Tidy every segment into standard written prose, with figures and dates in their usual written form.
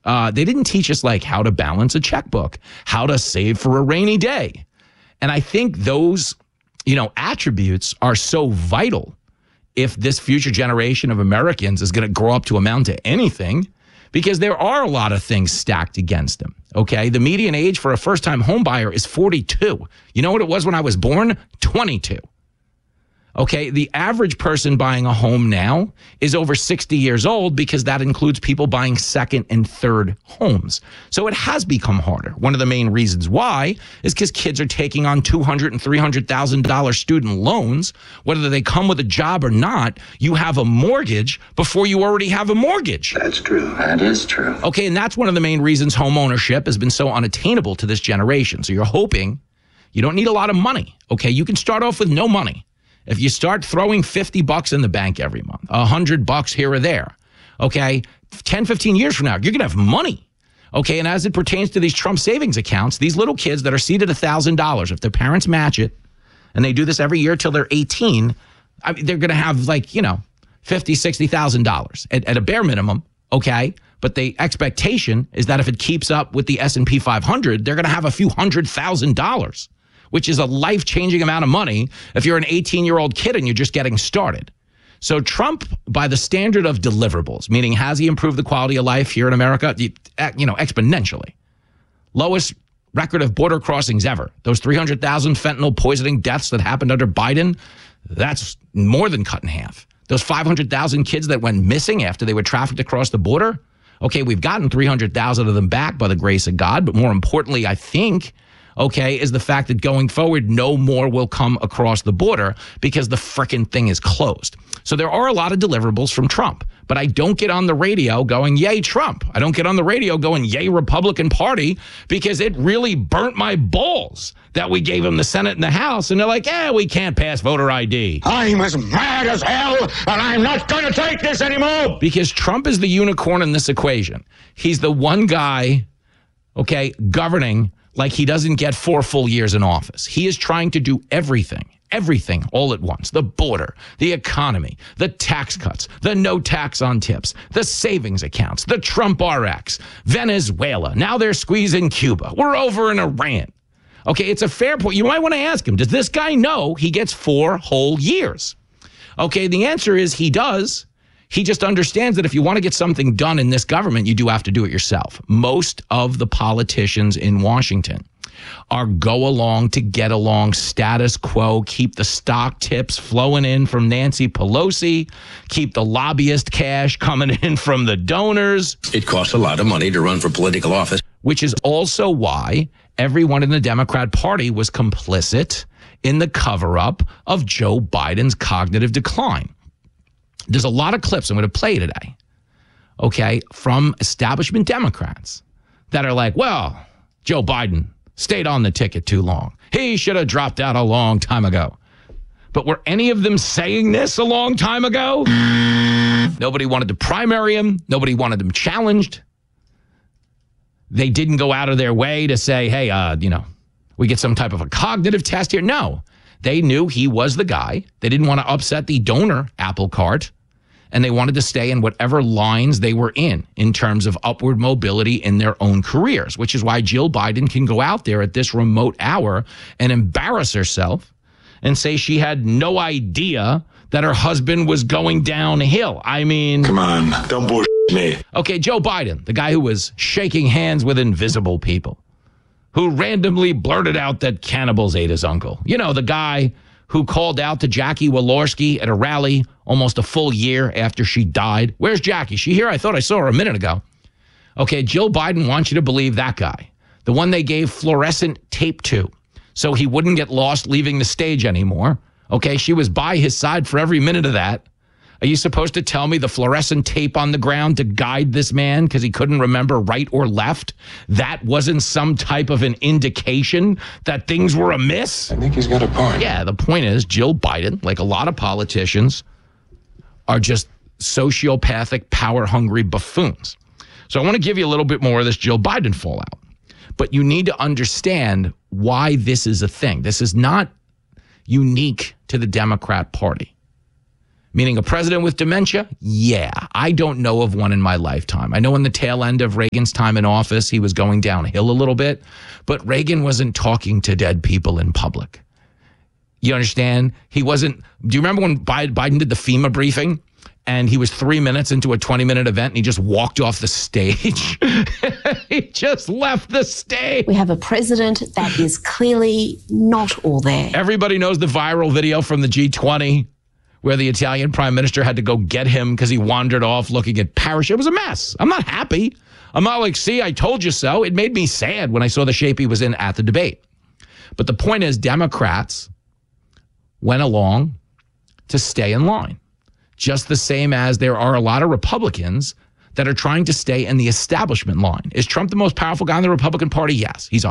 They didn't teach us like how to balance a checkbook, how to save for a rainy day. And I think those, attributes are so vital if this future generation of Americans is going to grow up to amount to anything, because there are a lot of things stacked against them. Okay. The median age for a first-time home buyer is 42. You know what it was when I was born? 22. Okay, the average person buying a home now is over 60 years old, because that includes people buying second and third homes. So it has become harder. One of the main reasons why is because kids are taking on $200,000 and $300,000 student loans. Whether they come with a job or not, you have a mortgage before you already have a mortgage. That's true. That is true. Okay, and that's one of the main reasons home ownership has been so unattainable to this generation. So you're hoping you don't need a lot of money. Okay, you can start off with no money. If you start throwing $50 in the bank every month, $100 here or there, okay, 10, 15 years from now, you're going to have money. Okay, and as it pertains to these Trump savings accounts, these little kids that are seated $1,000, if their parents match it, and they do this every year till they're 18, they're going to have $50,000, $60,000 at a bare minimum, okay? But the expectation is that if it keeps up with the S&P 500, they're going to have a few $100,000. Which is a life-changing amount of money if you're an 18-year-old kid and you're just getting started. So Trump, by the standard of deliverables, meaning has he improved the quality of life here in America? Exponentially. Lowest record of border crossings ever. Those 300,000 fentanyl poisoning deaths that happened under Biden, that's more than cut in half. Those 500,000 kids that went missing after they were trafficked across the border, okay, we've gotten 300,000 of them back by the grace of God, but more importantly, I think, okay, is the fact that going forward, no more will come across the border because the frickin' thing is closed. So there are a lot of deliverables from Trump, but I don't get on the radio going, yay, Trump. I don't get on the radio going, yay, Republican Party, because it really burnt my balls that we gave him the Senate and the House. And they're like, we can't pass voter ID. I'm as mad as hell, and I'm not going to take this anymore. Because Trump is the unicorn in this equation. He's the one guy, okay, governing like he doesn't get 4 full years in office. He is trying to do everything all at once. The border, the economy, the tax cuts, the no tax on tips, the savings accounts, the Trump RX, Venezuela. Now they're squeezing Cuba. We're over in Iran. Okay, it's a fair point. You might want to ask him, does this guy know he gets 4 whole years? Okay, the answer is he does. He just understands that if you want to get something done in this government, you do have to do it yourself. Most of the politicians in Washington are go along to get along, status quo, keep the stock tips flowing in from Nancy Pelosi, keep the lobbyist cash coming in from the donors. It costs a lot of money to run for political office. Which is also why everyone in the Democrat Party was complicit in the cover-up of Joe Biden's cognitive decline. There's a lot of clips I'm going to play today, okay, from establishment Democrats that are like, well, Joe Biden stayed on the ticket too long. He should have dropped out a long time ago. But were any of them saying this a long time ago? Nobody wanted to primary him. Nobody wanted him challenged. They didn't go out of their way to say, hey, we get some type of a cognitive test here. No, they knew he was the guy. They didn't want to upset the donor apple cart. And they wanted to stay in whatever lines they were in terms of upward mobility in their own careers, which is why Jill Biden can go out there at this remote hour and embarrass herself and say she had no idea that her husband was going downhill. I mean, come on, don't bullshit me. Okay, Joe Biden, the guy who was shaking hands with invisible people, who randomly blurted out that cannibals ate his uncle. You know, the guy who called out to Jackie Walorski at a rally almost a full year after she died. Where's Jackie? She here? I thought I saw her a minute ago. Okay, Jill Biden wants you to believe that guy, the one they gave fluorescent tape to so he wouldn't get lost leaving the stage anymore. Okay, she was by his side for every minute of that. Are you supposed to tell me the fluorescent tape on the ground to guide this man because he couldn't remember right or left? That wasn't some type of an indication that things were amiss? I think he's got a point. Yeah, the point is Jill Biden, like a lot of politicians, are just sociopathic, power-hungry buffoons. So I want to give you a little bit more of this Jill Biden fallout. But you need to understand why this is a thing. This is not unique to the Democrat Party. Meaning a president with dementia? Yeah, I don't know of one in my lifetime. I know in the tail end of Reagan's time in office, he was going downhill a little bit, but Reagan wasn't talking to dead people in public. You understand? He wasn't. Do you remember when Biden did the FEMA briefing and he was 3 minutes into a 20-minute event and he just walked off the stage? He just left the stage. We have a president that is clearly not all there. Everybody knows the viral video from the G20 where the Italian prime minister had to go get him because he wandered off looking at parachute. It was a mess. I'm not happy. I'm not like, see, I told you so. It made me sad when I saw the shape he was in at the debate. But the point is, Democrats went along to stay in line, just the same as there are a lot of Republicans that are trying to stay in the establishment line. Is Trump the most powerful guy in the Republican Party? Yes. He's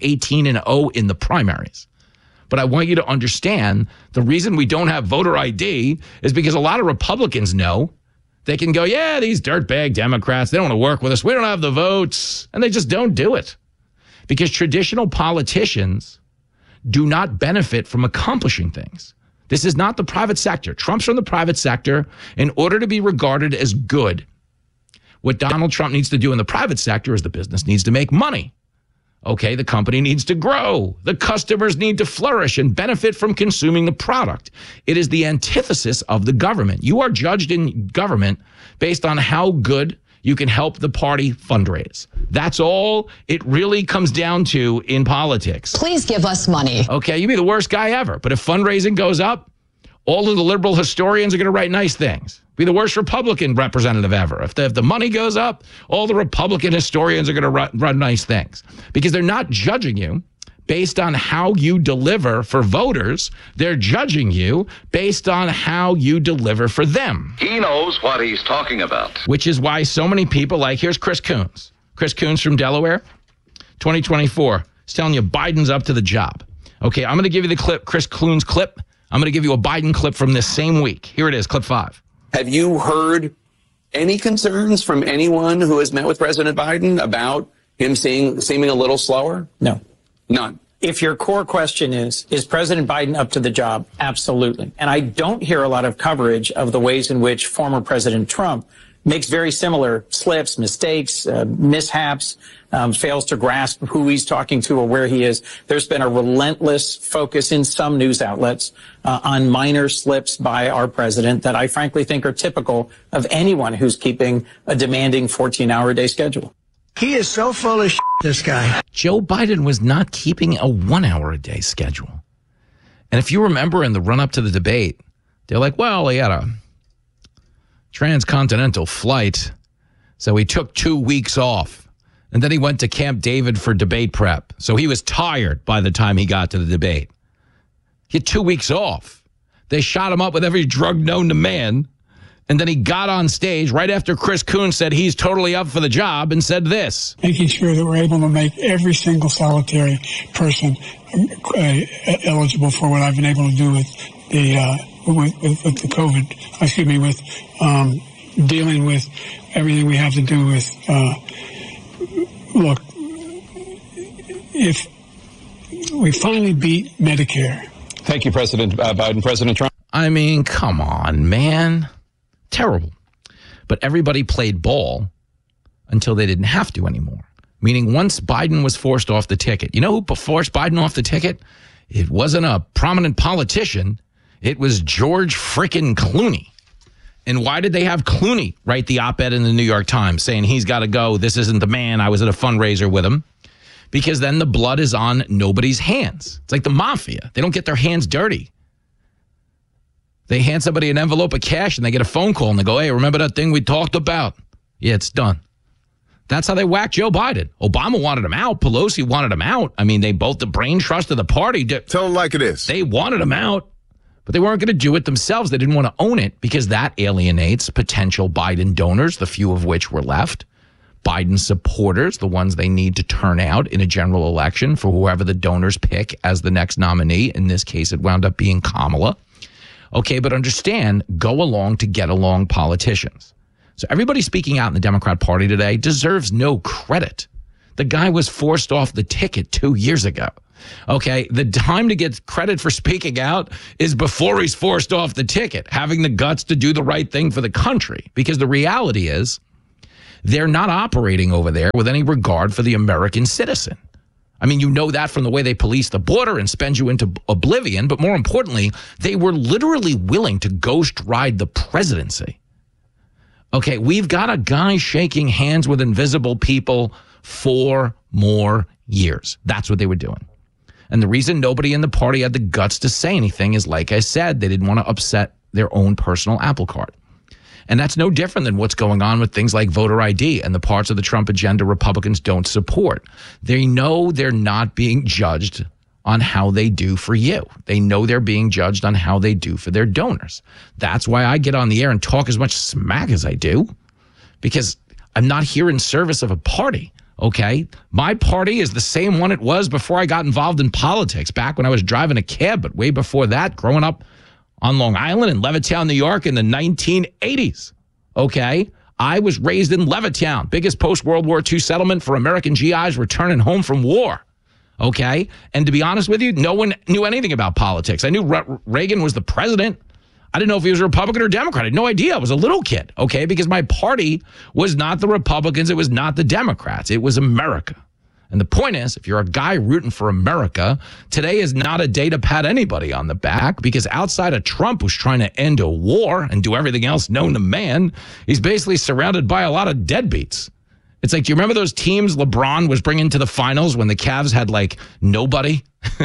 118-0 in the primaries. But I want you to understand the reason we don't have voter ID is because a lot of Republicans know they can go, yeah, these dirtbag Democrats, they don't want to work with us. We don't have the votes. And they just don't do it. Because traditional politicians do not benefit from accomplishing things. This is not the private sector. Trump's from the private sector. In order to be regarded as good, what Donald Trump needs to do in the private sector is the business needs to make money. Okay, the company needs to grow. The customers need to flourish and benefit from consuming the product. It is the antithesis of the government. You are judged in government based on how good you can help the party fundraise. That's all it really comes down to in politics. Please give us money. Okay, you be the worst guy ever. But if fundraising goes up, all of the liberal historians are going to write nice things. Be the worst Republican representative ever. If the money goes up, all the Republican historians are going to run nice things. Because they're not judging you based on how you deliver for voters. They're judging you based on how you deliver for them. He knows what he's talking about. Which is why so many people like, here's Chris Coons. Chris Coons from Delaware, 2024. He's telling you Biden's up to the job. Okay, I'm going to give you the clip, Chris Coons clip. I'm going to give you a Biden clip from this same week. Here it is, clip 5. Have you heard any concerns from anyone who has met with President Biden about him seeming a little slower? No. None. If your core question is President Biden up to the job? Absolutely. And I don't hear a lot of coverage of the ways in which former President Trump makes very similar slips, mistakes, mishaps, fails to grasp who he's talking to or where he is. There's been a relentless focus in some news outlets on minor slips by our president that I frankly think are typical of anyone who's keeping a demanding 14-hour-a-day schedule. He is so full of shit, this guy. Joe Biden was not keeping a 1-hour-a-day schedule. And if you remember in the run-up to the debate, they're like, well, he had a transcontinental flight, so he took 2 weeks off. And then he went to Camp David for debate prep. So he was tired by the time he got to the debate. He had 2 weeks off. They shot him up with every drug known to man. And then he got on stage right after Chris Coons said he's totally up for the job and said this. Making sure that we're able to make every single solitary person eligible for what I've been able to do with the COVID, with dealing with everything we have to do with, look, if we finally beat Medicare. Thank you, President Biden. President Trump. I mean, come on, man. Terrible. But everybody played ball until they didn't have to anymore. Meaning once Biden was forced off the ticket. You know who forced Biden off the ticket? It wasn't a prominent politician. It was George frickin' Clooney. And why did they have Clooney write the op-ed in the New York Times saying he's got to go, this isn't the man, I was at a fundraiser with him? Because then the blood is on nobody's hands. It's like the mafia. They don't get their hands dirty. They hand somebody an envelope of cash and they get a phone call and they go, hey, remember that thing we talked about? Yeah, it's done. That's how they whacked Joe Biden. Obama wanted him out. Pelosi wanted him out. I mean, they both, the brain trust of the party. Tell them like it is. They wanted him out. But they weren't going to do it themselves. They didn't want to own it because that alienates potential Biden donors, the few of which were left. Biden supporters, the ones they need to turn out in a general election for whoever the donors pick as the next nominee. In this case, it wound up being Kamala. Okay, but understand, go along to get along politicians. So everybody speaking out in the Democrat Party today deserves no credit. The guy was forced off the ticket 2 years ago. Okay, the time to get credit for speaking out is before he's forced off the ticket, having the guts to do the right thing for the country. Because the reality is they're not operating over there with any regard for the American citizen. I mean, you know that from the way they police the border and spend you into oblivion. But more importantly, they were literally willing to ghost ride the presidency. Okay, we've got a guy shaking hands with invisible people 4 more years. That's what they were doing. And the reason nobody in the party had the guts to say anything is, like I said, they didn't want to upset their own personal apple cart. And that's no different than what's going on with things like voter ID and the parts of the Trump agenda Republicans don't support. They know they're not being judged on how they do for you. They know they're being judged on how they do for their donors. That's why I get on the air and talk as much smack as I do, because I'm not here in service of a party. Okay, my party is the same one it was before I got involved in politics, back when I was driving a cab, but way before that, growing up on Long Island in Levittown, New York in the 1980s. Okay, I was raised in Levittown, biggest post-World War II settlement for American GIs returning home from war. Okay, and to be honest with you, no one knew anything about politics. I knew Reagan was the president. I didn't know if he was a Republican or Democrat. I had no idea. I was a little kid, okay, because my party was not the Republicans. It was not the Democrats. It was America. And the point is, if you're a guy rooting for America, today is not a day to pat anybody on the back, because outside of Trump, who's trying to end a war and do everything else known to man, he's basically surrounded by a lot of deadbeats. It's like, do you remember those teams LeBron was bringing to the finals when the Cavs had like nobody?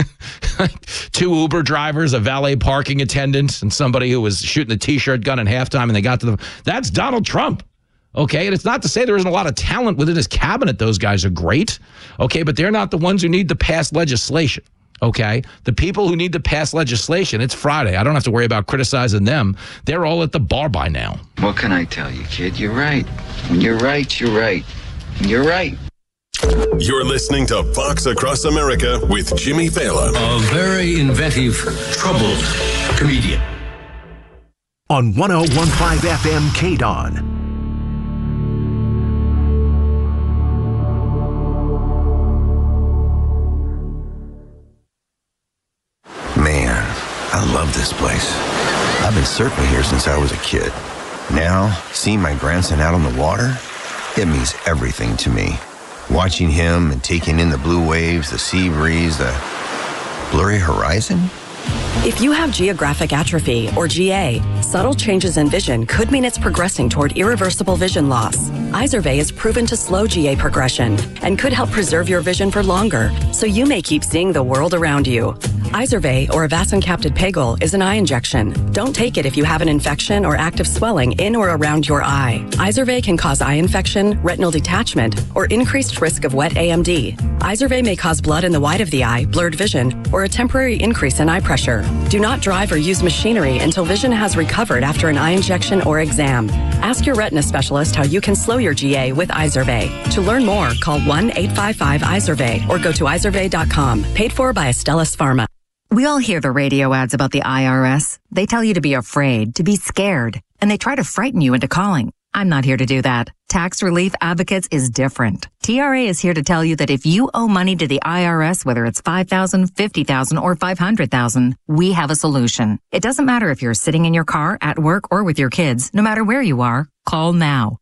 Like 2 Uber drivers, a valet parking attendant, and somebody who was shooting the T-shirt gun in halftime, and they got to that's Donald Trump. Okay, and it's not to say there isn't a lot of talent within his cabinet. Those guys are great. Okay, but they're not the ones who need to pass legislation. Okay, the people who need to pass legislation, it's Friday. I don't have to worry about criticizing them. They're all at the bar by now. What can I tell you, kid? You're right. When you're right, you're right. You're right. You're listening to Fox Across America with Jimmy Fallon. A very inventive, troubled comedian. On 101.5 FM KDON. Man, I love this place. I've been surfing here since I was a kid. Now, seeing my grandson out on the water, it means everything to me. Watching him and taking in the blue waves, the sea breeze, the blurry horizon. If you have geographic atrophy, or GA, subtle changes in vision could mean it's progressing toward irreversible vision loss. Izervay is proven to slow GA progression and could help preserve your vision for longer, so you may keep seeing the world around you. Izervay, or avacincaptad pegol, is an eye injection. Don't take it if you have an infection or active swelling in or around your eye. Izervay can cause eye infection, retinal detachment, or increased risk of wet AMD. Izervay may cause blood in the white of the eye, blurred vision, or a temporary increase in eye pressure. Do not drive or use machinery until vision has recovered after an eye injection or exam. Ask your retina specialist how you can slow your GA with Izervay. To learn more, call 1-855-IZERVAY or go to izervay.com. Paid for by Astellas Pharma. We all hear the radio ads about the IRS. They tell you to be afraid, to be scared, and they try to frighten you into calling. I'm not here to do that. Tax Relief Advocates is different. TRA is here to tell you that if you owe money to the IRS, whether it's $5,000, $50,000, or $500,000, we have a solution. It doesn't matter if you're sitting in your car, at work, or with your kids. No matter where you are, call now.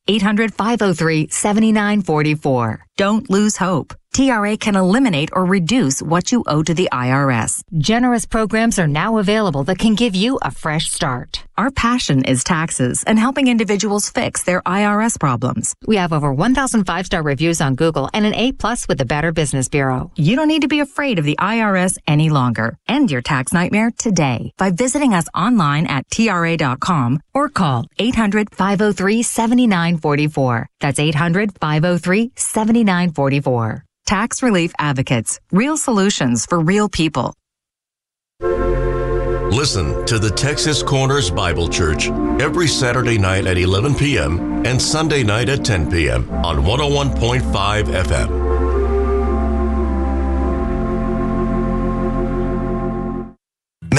800-503-7944. Don't lose hope. TRA can eliminate or reduce what you owe to the IRS. Generous programs are now available that can give you a fresh start. Our passion is taxes and helping individuals fix their IRS problems. We have over 1,000 5-star reviews on Google and an A+ with the Better Business Bureau. You don't need to be afraid of the IRS any longer. End your tax nightmare today by visiting us online at TRA.com or call 800-503-7944. That's 800-503-7944. Tax Relief Advocates. Real solutions for real people. Listen to the Texas Corners Bible Church every Saturday night at 11 p.m. and Sunday night at 10 p.m. on 101.5 FM.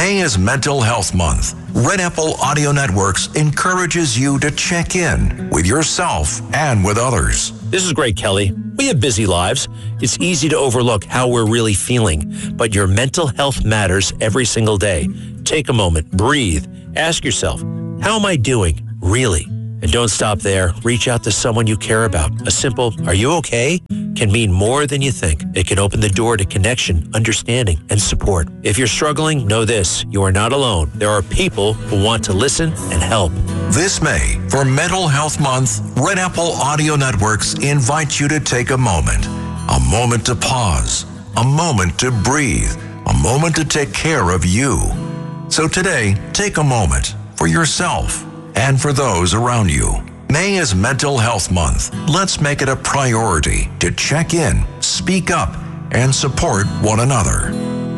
May is Mental Health Month. Red Apple Audio Networks encourages you to check in with yourself and with others. This is Greg Kelly. We have busy lives. It's easy to overlook how we're really feeling, but your mental health matters every single day. Take a moment, breathe, ask yourself, how am I doing, really? And don't stop there. Reach out to someone you care about. A simple, are you okay? Can mean more than you think. It can open the door to connection, understanding, and support. If you're struggling, know this, you are not alone. There are people who want to listen and help. This May, for Mental Health Month, Red Apple Audio Networks invite you to take a moment to pause, a moment to breathe, a moment to take care of you. So today, take a moment for yourself and for those around you. May is Mental Health Month. Let's make it a priority to check in, speak up, and support one another.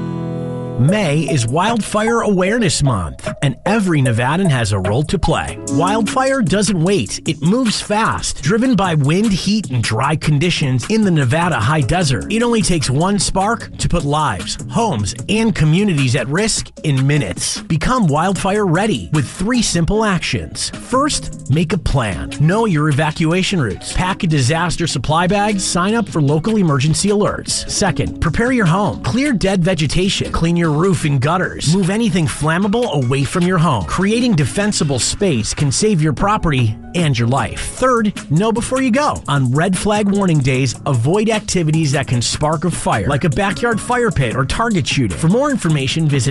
May is Wildfire Awareness Month, and every Nevadan has a role to play. Wildfire doesn't wait. It moves fast. Driven by wind, heat, and dry conditions in the Nevada high desert, it only takes one spark to put lives, homes, and communities at risk in minutes. Become wildfire ready with 3 simple actions. First, make a plan. Know your evacuation routes. Pack a disaster supply bag. Sign up for local emergency alerts. Second, prepare your home. Clear dead vegetation. Clean your roof and gutters. Move anything flammable away from your home. Creating defensible space can save your property and your life. Third, know before you go. On red flag warning days, avoid activities that can spark a fire, like a backyard fire pit or target shooting. For more information, visit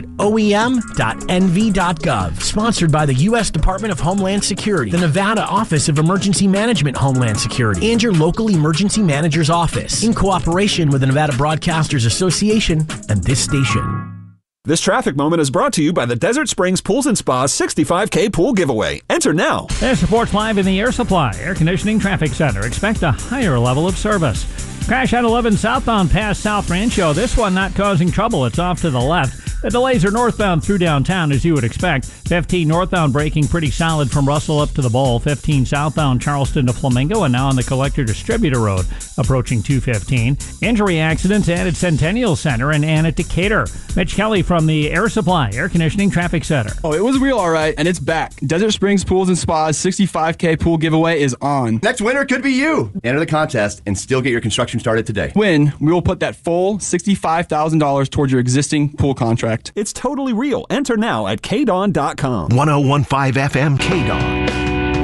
oem.nv.gov. Sponsored by the U.S. Department of Homeland Security, the Nevada Office of Emergency Management Homeland Security, and your local emergency manager's office, in cooperation with the Nevada Broadcasters Association and this station. This traffic moment is brought to you by the Desert Springs Pools and Spas 65K Pool Giveaway. Enter now. This reports live in the Air Supply Air Conditioning Traffic Center. Expect a higher level of service. Crash at 11 southbound past South Rancho. This one not causing trouble. It's off to the left. The delays are northbound through downtown, as you would expect. 15 northbound braking pretty solid from Russell up to the Bowl. 15 southbound Charleston to Flamingo, and now on the Collector Distributor Road, approaching 215. Injury accidents at Centennial Center and at Decatur. Mitch Kelly from the Air Supply Air Conditioning Traffic Center. Oh, it was real, all right, and it's back. Desert Springs Pools and Spas 65K Pool Giveaway is on. Next winner could be you. Enter the contest and still get your construction started today. Win, we will put that full $65,000 towards your existing pool contract. It's totally real. Enter now at kdawn.com. 101.5 FM KDAWN.